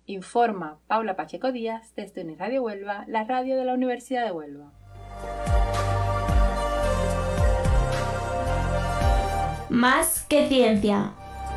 Informa Paula Pacheco Díaz desde Uniradio Huelva, la radio de la Universidad de Huelva. Más que ciencia.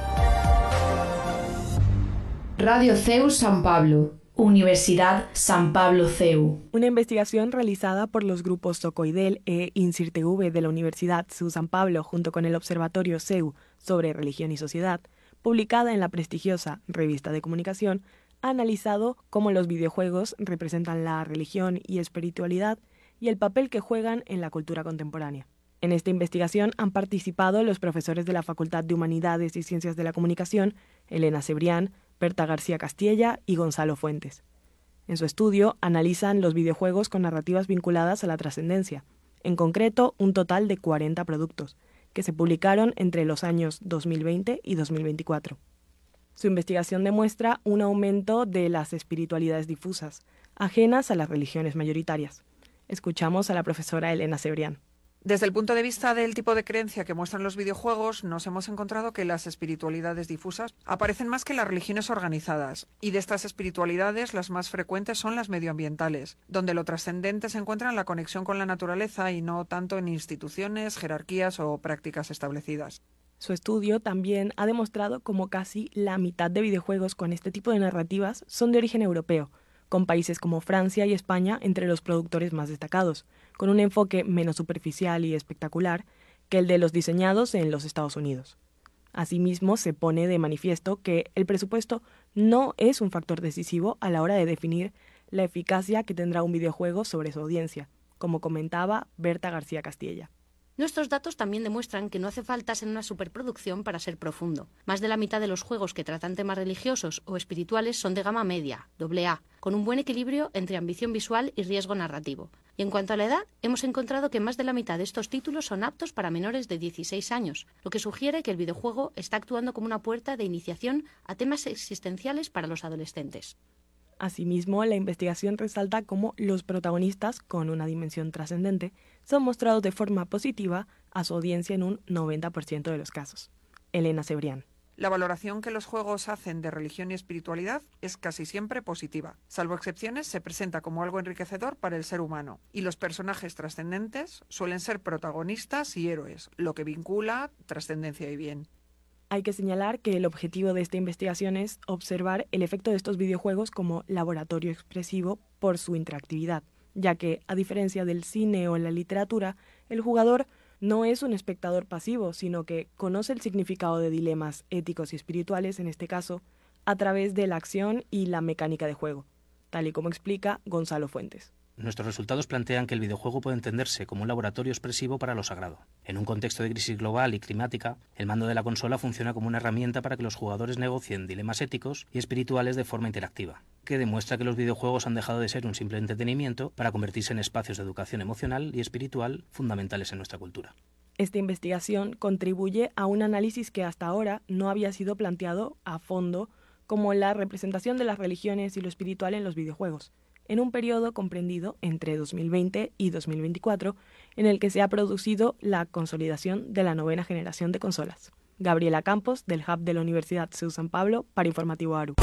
Radio CEU San Pablo. Universidad San Pablo CEU. Una investigación realizada por los grupos Socoidel e INCIRTV de la Universidad CEU San Pablo junto con el Observatorio CEU sobre Religión y Sociedad, publicada en la prestigiosa Revista de Comunicación, ha analizado cómo los videojuegos representan la religión y espiritualidad y el papel que juegan en la cultura contemporánea. En esta investigación han participado los profesores de la Facultad de Humanidades y Ciencias de la Comunicación, Elena Cebrián, Berta García Castilla y Gonzalo Fuentes. En su estudio analizan los videojuegos con narrativas vinculadas a la trascendencia, en concreto un total de 40 productos, que se publicaron entre los años 2020 y 2024. Su investigación demuestra un aumento de las espiritualidades difusas, ajenas a las religiones mayoritarias. Escuchamos a la profesora Elena Cebrián. Desde el punto de vista del tipo de creencia que muestran los videojuegos, nos hemos encontrado que las espiritualidades difusas aparecen más que las religiones organizadas, y de estas espiritualidades las más frecuentes son las medioambientales, donde lo trascendente se encuentra en la conexión con la naturaleza y no tanto en instituciones, jerarquías o prácticas establecidas. Su estudio también ha demostrado cómo casi la mitad de videojuegos con este tipo de narrativas son de origen europeo, con países como Francia y España entre los productores más destacados, con un enfoque menos superficial y espectacular que el de los diseñados en los Estados Unidos. Asimismo, se pone de manifiesto que el presupuesto no es un factor decisivo a la hora de definir la eficacia que tendrá un videojuego sobre su audiencia, como comentaba Berta García Castilla. Nuestros datos también demuestran que no hace falta ser una superproducción para ser profundo. Más de la mitad de los juegos que tratan temas religiosos o espirituales son de gama media, AA, con un buen equilibrio entre ambición visual y riesgo narrativo. Y en cuanto a la edad, hemos encontrado que más de la mitad de estos títulos son aptos para menores de 16 años, lo que sugiere que el videojuego está actuando como una puerta de iniciación a temas existenciales para los adolescentes. Asimismo, la investigación resalta cómo los protagonistas, con una dimensión trascendente, son mostrados de forma positiva a su audiencia en un 90% de los casos. Elena Cebrián. La valoración que los juegos hacen de religión y espiritualidad es casi siempre positiva. Salvo excepciones, se presenta como algo enriquecedor para el ser humano. Y los personajes trascendentes suelen ser protagonistas y héroes, lo que vincula trascendencia y bien. Hay que señalar que el objetivo de esta investigación es observar el efecto de estos videojuegos como laboratorio expresivo por su interactividad, ya que, a diferencia del cine o la literatura, el jugador no es un espectador pasivo, sino que conoce el significado de dilemas éticos y espirituales, en este caso, a través de la acción y la mecánica de juego, tal y como explica Gonzalo Fuentes. Nuestros resultados plantean que el videojuego puede entenderse como un laboratorio expresivo para lo sagrado. En un contexto de crisis global y climática, el mando de la consola funciona como una herramienta para que los jugadores negocien dilemas éticos y espirituales de forma interactiva, que demuestra que los videojuegos han dejado de ser un simple entretenimiento para convertirse en espacios de educación emocional y espiritual fundamentales en nuestra cultura. Esta investigación contribuye a un análisis que hasta ahora no había sido planteado a fondo, como la representación de las religiones y lo espiritual en los videojuegos, en un periodo comprendido entre 2020 y 2024, en el que se ha producido la consolidación de la 9ª generación de consolas. Gabriela Campos, del Hub de la Universidad CEU San Pablo, para Informativo ARU.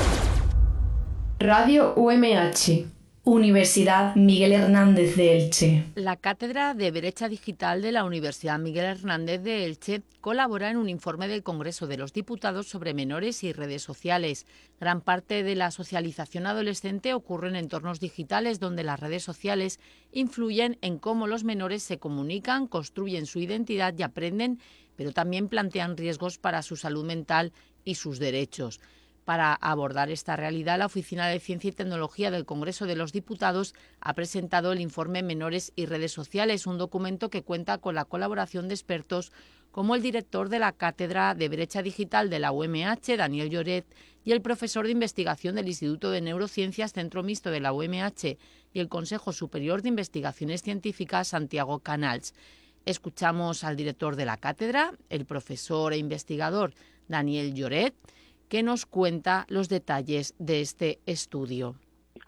Radio UMH. Universidad Miguel Hernández de Elche. La Cátedra de Brecha Digital de la Universidad Miguel Hernández de Elche colabora en un informe del Congreso de los Diputados sobre menores y redes sociales. Gran parte de la socialización adolescente ocurre en entornos digitales donde las redes sociales influyen en cómo los menores se comunican, construyen su identidad y aprenden, pero también plantean riesgos para su salud mental y sus derechos. Para abordar esta realidad, la Oficina de Ciencia y Tecnología del Congreso de los Diputados ha presentado el informe Menores y Redes Sociales, un documento que cuenta con la colaboración de expertos como el director de la Cátedra de Brecha Digital de la UMH, Daniel Lloret, y el profesor de investigación del Instituto de Neurociencias, Centro Mixto de la UMH, y el Consejo Superior de Investigaciones Científicas, Santiago Canals. Escuchamos al director de la cátedra, el profesor e investigador Daniel Lloret, que nos cuenta los detalles de este estudio.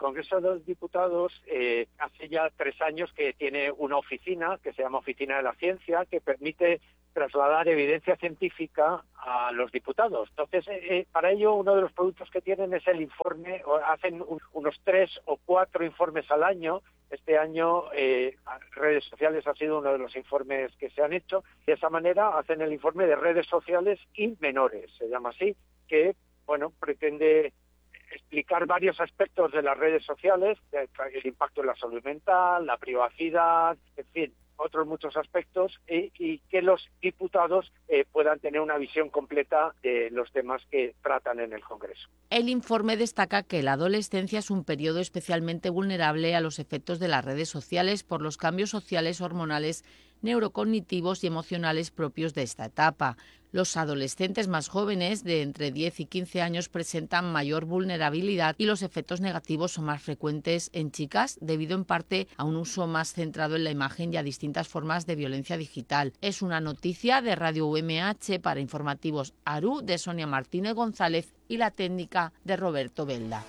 Congreso de los Diputados hace ya 3 años que tiene una oficina que se llama Oficina de la Ciencia, que permite trasladar evidencia científica a los diputados. Entonces, para ello, uno de los productos que tienen es el informe, hacen unos 3 o 4 informes al año. Este año, redes sociales ha sido uno de los informes que se han hecho. De esa manera, hacen el informe de redes sociales y menores, se llama así, que, pretende explicar varios aspectos de las redes sociales, el impacto en la salud mental, la privacidad, en fin, otros muchos aspectos, y que los diputados puedan tener una visión completa de los temas que tratan en el Congreso. El informe destaca que la adolescencia es un periodo especialmente vulnerable a los efectos de las redes sociales por los cambios sociales, hormonales, neurocognitivos y emocionales propios de esta etapa. Los adolescentes más jóvenes, de entre 10 y 15 años, presentan mayor vulnerabilidad y los efectos negativos son más frecuentes en chicas, debido en parte a un uso más centrado en la imagen y a distintas formas de violencia digital. Es una noticia de Radio UMH para Informativos ARU, de Sonia Martínez González, y la técnica de Roberto Belda.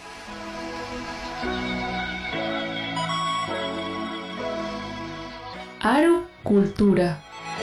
ARU Cultura.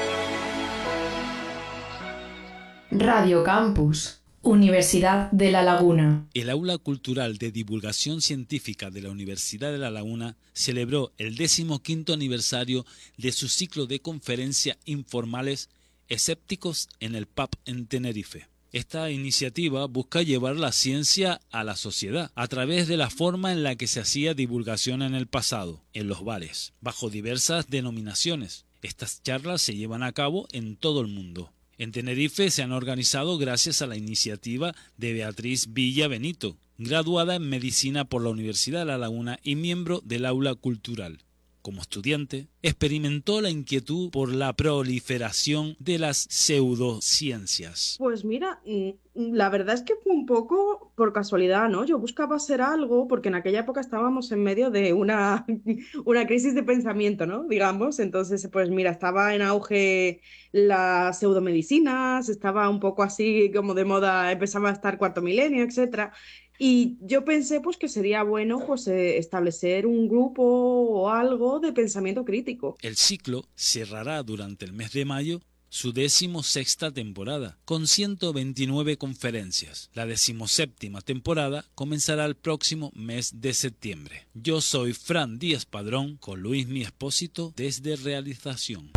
Radio Campus. Universidad de La Laguna. El Aula Cultural de Divulgación Científica de la Universidad de La Laguna celebró el 15º aniversario de su ciclo de conferencias informales Escépticos en el Pub en Tenerife. Esta iniciativa busca llevar la ciencia a la sociedad a través de la forma en la que se hacía divulgación en el pasado, en los bares, bajo diversas denominaciones. Estas charlas se llevan a cabo en todo el mundo. En Tenerife se han organizado gracias a la iniciativa de Beatriz Villa Benito, graduada en Medicina por la Universidad de La Laguna y miembro del Aula Cultural. Como estudiante, experimentó la inquietud por la proliferación de las pseudociencias. Pues mira, la verdad es que fue un poco por casualidad, ¿no? Yo buscaba hacer algo porque en aquella época estábamos en medio de una crisis de pensamiento, ¿no? Digamos, entonces, pues mira, estaba en auge las pseudomedicinas, estaba un poco así como de moda, empezaba a estar cuarto milenio, etcétera. Y yo pensé pues que sería bueno pues establecer un grupo o algo de pensamiento crítico. El ciclo cerrará durante el mes de mayo su 16ª temporada, con 129 conferencias. La 17ª temporada comenzará el próximo mes de septiembre. Yo soy Fran Díaz Padrón, con Luis Mi Expósito desde Realización.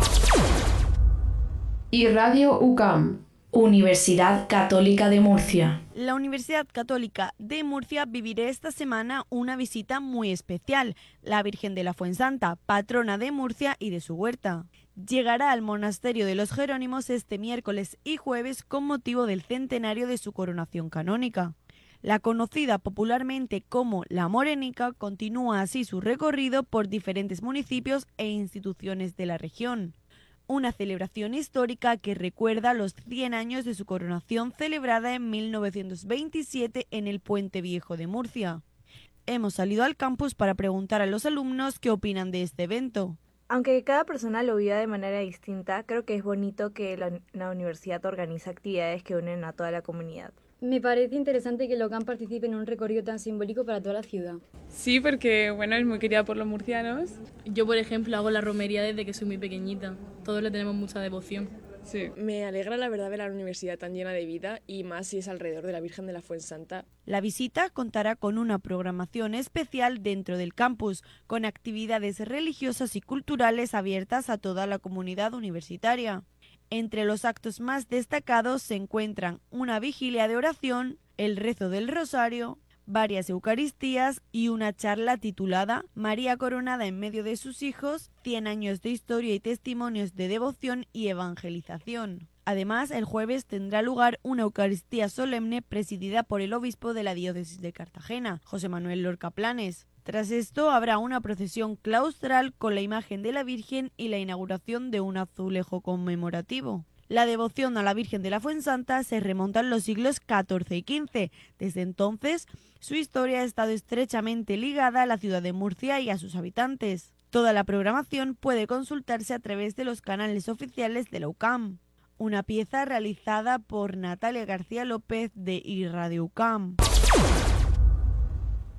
Y Radio UCAM. Universidad Católica de Murcia. La Universidad Católica de Murcia vivirá esta semana una visita muy especial. La Virgen de la Fuensanta, patrona de Murcia y de su huerta, llegará al monasterio de los Jerónimos este miércoles y jueves con motivo del centenario de su coronación canónica. La conocida popularmente como La Morenica continúa así su recorrido por diferentes municipios e instituciones de la región. Una celebración histórica que recuerda los 100 años de su coronación celebrada en 1927 en el Puente Viejo de Murcia. Hemos salido al campus para preguntar a los alumnos qué opinan de este evento. Aunque cada persona lo viva de manera distinta, creo que es bonito que la universidad organice actividades que unen a toda la comunidad. Me parece interesante que el OCAM participe en un recorrido tan simbólico para toda la ciudad. Sí, porque es muy querida por los murcianos. Yo, por ejemplo, hago la romería desde que soy muy pequeñita. Todos le tenemos mucha devoción. Sí. Me alegra la verdad ver a la universidad tan llena de vida y más si es alrededor de la Virgen de la Fuensanta. La visita contará con una programación especial dentro del campus, con actividades religiosas y culturales abiertas a toda la comunidad universitaria. Entre los actos más destacados se encuentran una vigilia de oración, el rezo del rosario, varias eucaristías y una charla titulada María coronada en medio de sus hijos, 100 años de historia y testimonios de devoción y evangelización. Además, el jueves tendrá lugar una Eucaristía solemne presidida por el obispo de la diócesis de Cartagena, José Manuel Lorca Planes. Tras esto habrá una procesión claustral con la imagen de la Virgen y la inauguración de un azulejo conmemorativo. La devoción a la Virgen de la Fuensanta se remonta en los siglos XIV y XV. Desde entonces, su historia ha estado estrechamente ligada a la ciudad de Murcia y a sus habitantes. Toda la programación puede consultarse a través de los canales oficiales de la UCAM. Una pieza realizada por Natalia García López de iRadio UCAM.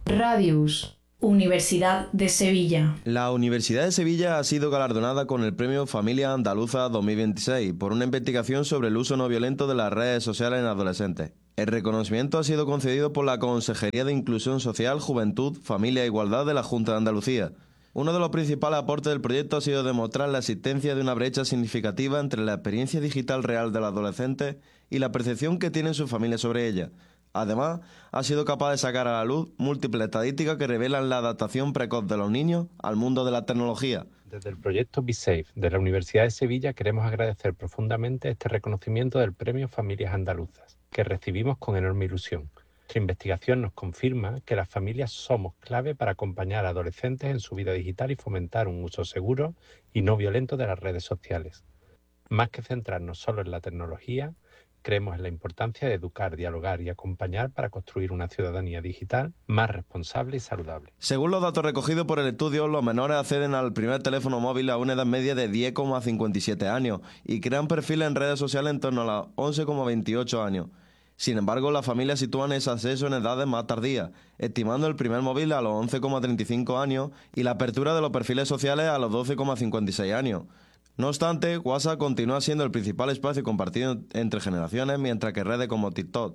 Radius. Universidad de Sevilla. La Universidad de Sevilla ha sido galardonada con el Premio Familia Andaluza 2026 por una investigación sobre el uso no violento de las redes sociales en adolescentes. El reconocimiento ha sido concedido por la Consejería de Inclusión Social, Juventud, Familia e Igualdad de la Junta de Andalucía. Uno de los principales aportes del proyecto ha sido demostrar la existencia de una brecha significativa entre la experiencia digital real del adolescente y la percepción que tienen sus familias sobre ella. Además, ha sido capaz de sacar a la luz múltiples estadísticas que revelan la adaptación precoz de los niños al mundo de la tecnología. Desde el proyecto BeSafe de la Universidad de Sevilla queremos agradecer profundamente este reconocimiento del Premio Familias Andaluzas, que recibimos con enorme ilusión. Nuestra investigación nos confirma que las familias somos clave para acompañar a adolescentes en su vida digital y fomentar un uso seguro y no violento de las redes sociales. Más que centrarnos solo en la tecnología, creemos en la importancia de educar, dialogar y acompañar para construir una ciudadanía digital más responsable y saludable. Según los datos recogidos por el estudio, los menores acceden al primer teléfono móvil a una edad media de 10,57 años y crean perfiles en redes sociales en torno a los 11,28 años. Sin embargo, las familias sitúan ese acceso en edades más tardías, estimando el primer móvil a los 11,35 años y la apertura de los perfiles sociales a los 12,56 años. No obstante, WhatsApp continúa siendo el principal espacio compartido entre generaciones, mientras que redes como TikTok,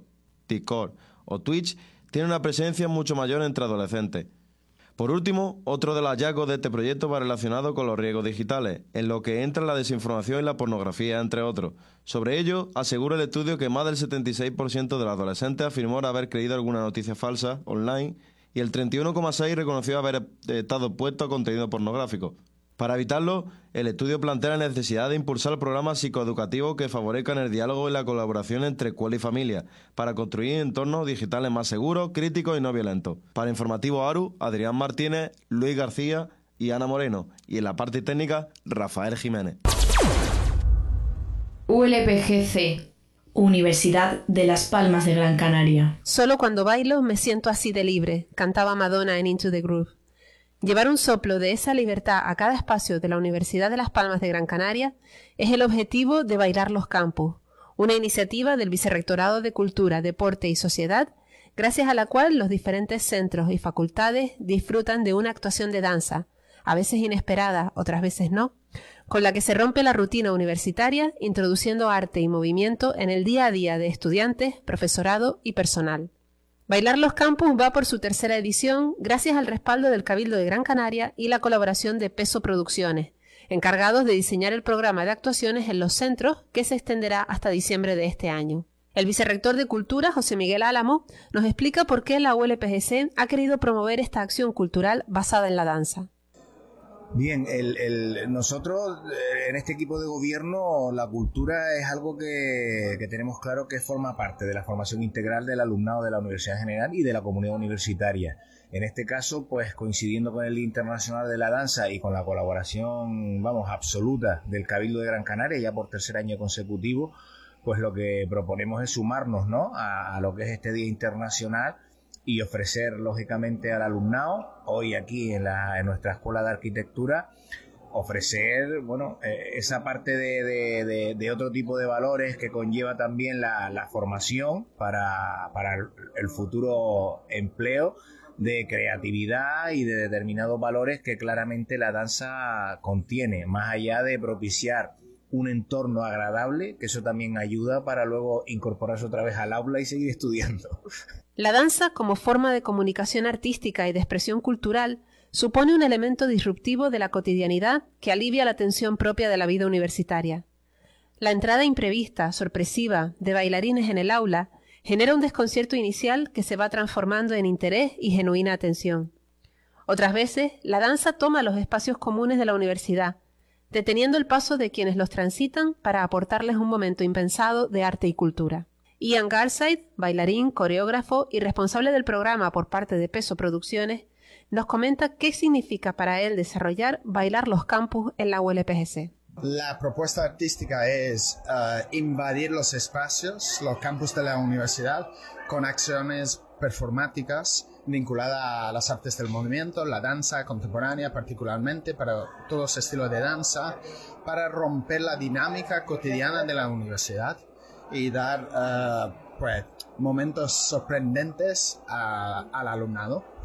o Twitch tienen una presencia mucho mayor entre adolescentes. Por último, otro de los hallazgos de este proyecto va relacionado con los riesgos digitales, en lo que entra la desinformación y la pornografía, entre otros. Sobre ello, asegura el estudio que más del 76% de los adolescentes afirmó haber creído alguna noticia falsa online y el 31,6% reconoció haber estado expuesto a contenido pornográfico. Para evitarlo, el estudio plantea la necesidad de impulsar programas psicoeducativos que favorezcan el diálogo y la colaboración entre escuela y familia, para construir entornos digitales más seguros, críticos y no violentos. Para Informativo ARU, Adrián Martínez, Luis García y Ana Moreno. Y en la parte técnica, Rafael Jiménez. ULPGC. Universidad de Las Palmas de Gran Canaria. Solo cuando bailo me siento así de libre, cantaba Madonna en Into the Groove. Llevar un soplo de esa libertad a cada espacio de la Universidad de Las Palmas de Gran Canaria es el objetivo de Bailar los Campus, una iniciativa del Vicerrectorado de Cultura, Deporte y Sociedad, gracias a la cual los diferentes centros y facultades disfrutan de una actuación de danza, a veces inesperada, otras veces no, con la que se rompe la rutina universitaria, introduciendo arte y movimiento en el día a día de estudiantes, profesorado y personal. Bailar los Campus va por su tercera edición gracias al respaldo del Cabildo de Gran Canaria y la colaboración de Peso Producciones, encargados de diseñar el programa de actuaciones en los centros que se extenderá hasta diciembre de este año. El vicerrector de Cultura, José Miguel Álamo, nos explica por qué la ULPGC ha querido promover esta acción cultural basada en la danza. Bien, nosotros en este equipo de gobierno la cultura es algo que tenemos claro que forma parte de la formación integral del alumnado de la Universidad General y de la comunidad universitaria. En este caso, pues coincidiendo con el Día Internacional de la Danza y con la colaboración, absoluta del Cabildo de Gran Canaria, ya por tercer año consecutivo, pues lo que proponemos es sumarnos, ¿no?, a lo que es este Día Internacional y ofrecer, lógicamente, al alumnado, hoy aquí en nuestra Escuela de Arquitectura, ofrecer, esa parte de otro tipo de valores que conlleva también la formación para el futuro empleo de creatividad y de determinados valores que claramente la danza contiene, más allá de propiciar un entorno agradable, que eso también ayuda para luego incorporarse otra vez al aula y seguir estudiando. La danza, como forma de comunicación artística y de expresión cultural, supone un elemento disruptivo de la cotidianidad que alivia la tensión propia de la vida universitaria. La entrada imprevista, sorpresiva, de bailarines en el aula genera un desconcierto inicial que se va transformando en interés y genuina atención. Otras veces, la danza toma los espacios comunes de la universidad, deteniendo el paso de quienes los transitan para aportarles un momento impensado de arte y cultura. Ian Garside, bailarín, coreógrafo y responsable del programa por parte de Peso Producciones, nos comenta qué significa para él desarrollar Bailar los Campus en la ULPGC. La propuesta artística es invadir los espacios, los campus de la universidad, con acciones performáticas vinculadas a las artes del movimiento, la danza contemporánea particularmente, para todos los estilos de danza, para romper la dinámica cotidiana de la universidad y dar momentos sorprendentes al alumnado.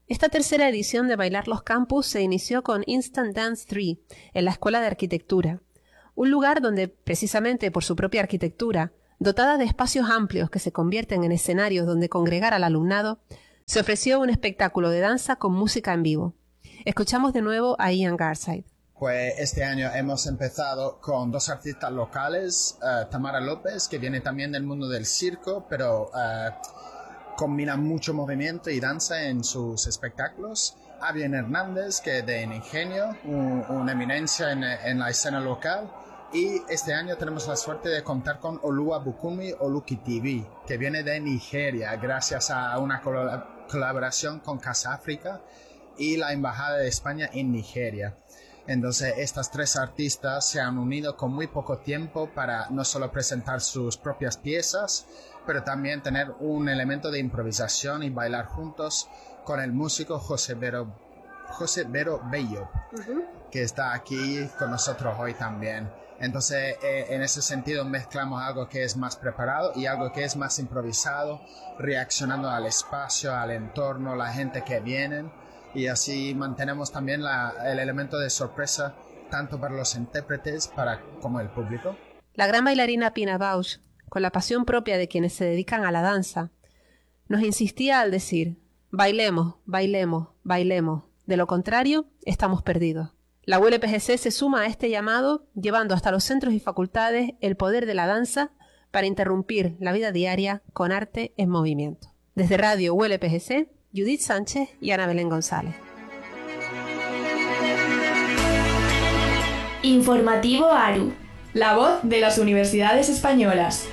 Esta tercera edición de Bailar los Campus se inició con Instant Dance 3 en la Escuela de Arquitectura, un lugar donde, precisamente por su propia arquitectura, dotada de espacios amplios que se convierten en escenarios donde congregar al alumnado, se ofreció un espectáculo de danza con música en vivo. Escuchamos de nuevo a Ian Garside. Pues este año hemos empezado con 2 artistas locales, Tamara López, que viene también del mundo del circo, pero combina mucho movimiento y danza en sus espectáculos. Avian Hernández, que es de Ingenio, una eminencia en la escena local. Y este año tenemos la suerte de contar con Oluwabukumi Olukitivi, que viene de Nigeria, gracias a una colaboración con Casa África y la Embajada de España en Nigeria. Entonces, estas 3 artistas se han unido con muy poco tiempo para no solo presentar sus propias piezas, pero también tener un elemento de improvisación y bailar juntos con el músico José Vero Bello, que está aquí con nosotros hoy también. Entonces, en ese sentido mezclamos algo que es más preparado y algo que es más improvisado, reaccionando al espacio, al entorno, la gente que viene, y así mantenemos también el elemento de sorpresa tanto para los intérpretes como el público. La gran bailarina Pina Bausch, con la pasión propia de quienes se dedican a la danza, nos insistía al decir: bailemos, bailemos, bailemos, de lo contrario, estamos perdidos. La ULPGC se suma a este llamado, llevando hasta los centros y facultades el poder de la danza para interrumpir la vida diaria con arte en movimiento. Desde Radio ULPGC, Judith Sánchez y Ana Belén González. Informativo ARU. La voz de las universidades españolas.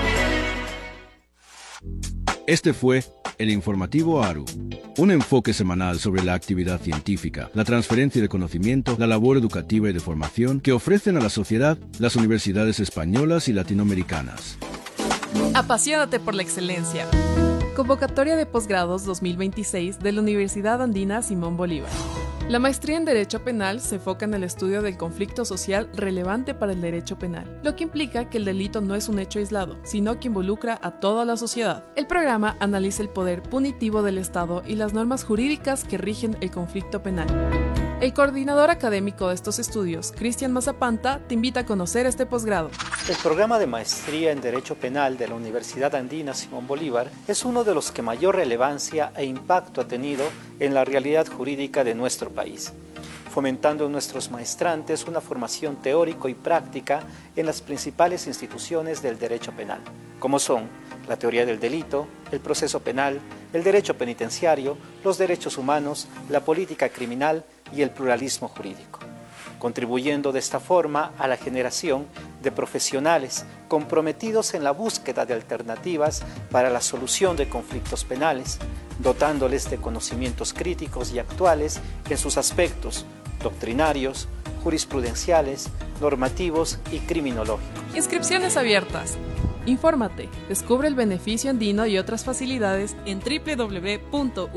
Este fue el Informativo ARU, un enfoque semanal sobre la actividad científica, la transferencia de conocimiento, la labor educativa y de formación que ofrecen a la sociedad las universidades españolas y latinoamericanas. Apasionate por la excelencia. Convocatoria de posgrados 2026 de la Universidad Andina Simón Bolívar. La maestría en Derecho Penal se enfoca en el estudio del conflicto social relevante para el derecho penal, lo que implica que el delito no es un hecho aislado, sino que involucra a toda la sociedad. El programa analiza el poder punitivo del Estado y las normas jurídicas que rigen el conflicto penal. El coordinador académico de estos estudios, Cristian Mazapanta, te invita a conocer este posgrado. El programa de maestría en Derecho Penal de la Universidad Andina Simón Bolívar es uno de los que mayor relevancia e impacto ha tenido en la realidad jurídica de nuestro país, fomentando en nuestros maestrantes una formación teórico y práctica en las principales instituciones del derecho penal, como son la teoría del delito, el proceso penal, el derecho penitenciario, los derechos humanos, la política criminal y el pluralismo jurídico, contribuyendo de esta forma a la generación de profesionales comprometidos en la búsqueda de alternativas para la solución de conflictos penales, dotándoles de conocimientos críticos y actuales en sus aspectos doctrinarios, jurisprudenciales, normativos y criminológicos. Inscripciones abiertas. Infórmate, descubre el beneficio andino y otras facilidades en www.usb.edu.es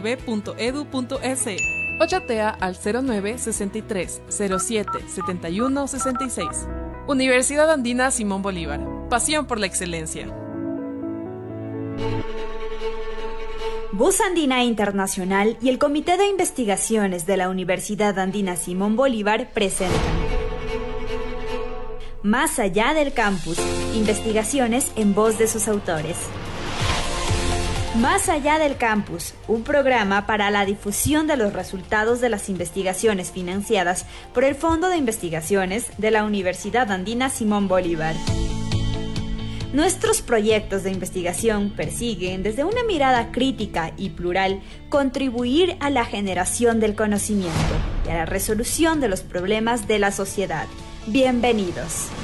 o chatea al 09 63 07 71 66. Universidad Andina Simón Bolívar. Pasión por la excelencia. Voz Andina Internacional y el Comité de Investigaciones de la Universidad Andina Simón Bolívar presentan Más allá del campus, investigaciones en voz de sus autores. Más allá del campus, un programa para la difusión de los resultados de las investigaciones financiadas por el Fondo de Investigaciones de la Universidad Andina Simón Bolívar. Nuestros proyectos de investigación persiguen, desde una mirada crítica y plural, contribuir a la generación del conocimiento y a la resolución de los problemas de la sociedad. Bienvenidos.